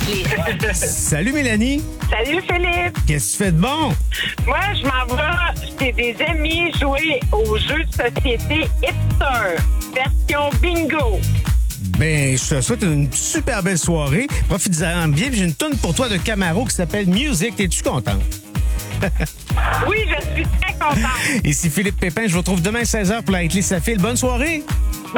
clé. Salut Mélanie. Salut Philippe. Qu'est-ce que tu fais de bon? Moi, je m'en vais chez des amis jouer au jeu de société Hipster, version bingo. Ben, je te souhaite une super belle soirée. Profite-en bien. J'ai une toune pour toi de Camaro qui s'appelle Music. Es-tu contente? Oui, je suis très contente. Ici Philippe Pépin. Je vous retrouve demain à 16h pour la Hitler Sa File. Bonne soirée.